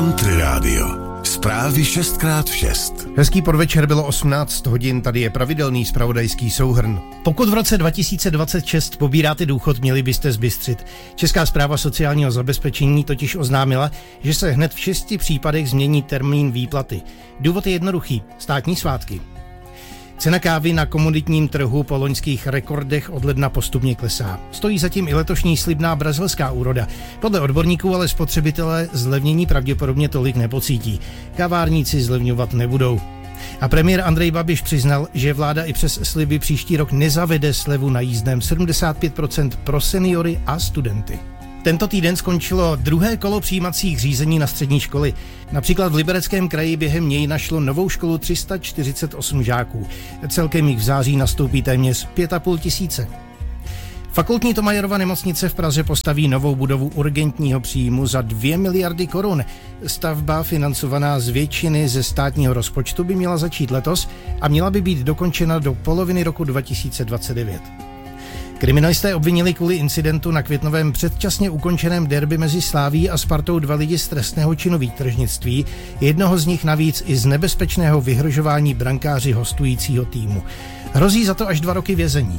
Country Radio. Zprávy 6x6. Hezký podvečer, bylo 18 hodin, tady je pravidelný zpravodajský souhrn. Pokud v roce 2026 pobíráte důchod, měli byste zbystřit. Česká správa sociálního zabezpečení totiž oznámila, že se hned v 6 případech změní termín výplaty. Důvod je jednoduchý, státní svátky. Cena kávy na komoditním trhu po loňských rekordech od ledna postupně klesá. Stojí zatím i letošní slibná brazilská úroda. Podle odborníků ale spotřebitelé zlevnění pravděpodobně tolik nepocítí. Kavárníci zlevňovat nebudou. A premiér Andrej Babiš přiznal, že vláda i přes sliby příští rok nezavede slevu na jízdném 75% pro seniory a studenty. Tento týden skončilo druhé kolo přijímacích řízení na střední školy. Například v Libereckém kraji během něj našlo novou školu 348 žáků. Celkem jich v září nastoupí téměř 5,5 tisíce. Fakultní Thomayerova nemocnice v Praze postaví novou budovu urgentního příjmu za 2 miliardy korun. Stavba financovaná z většiny ze státního rozpočtu by měla začít letos a měla by být dokončena do poloviny roku 2029. Kriminalisté obvinili kvůli incidentu na květnovém předčasně ukončeném derby mezi Slavií a Spartou 2 lidi z trestného činu výtržnictví, jednoho z nich navíc i z nebezpečného vyhrožování brankáři hostujícího týmu. Hrozí za to až 2 roky vězení.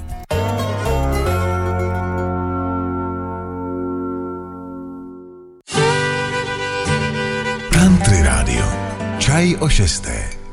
Country Radio. Čaj o 6.